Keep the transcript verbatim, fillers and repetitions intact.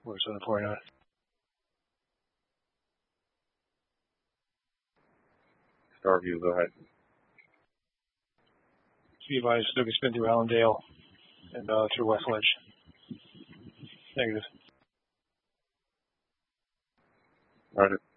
forty-seven forty-nine. Starview, go ahead. Speed minus Snoopy spin through Allendale and uh, through West Lynch. Negative. Roger.